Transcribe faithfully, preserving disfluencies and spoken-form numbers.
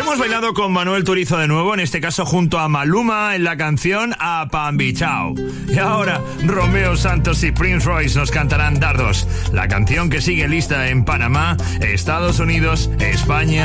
Hemos bailado con Manuel Turizo de nuevo, en este caso junto a Maluma en la canción A Pambichao. Y ahora Romeo Santos y Prince Royce nos cantarán Dardos, la canción que sigue lista en Panamá, Estados Unidos, España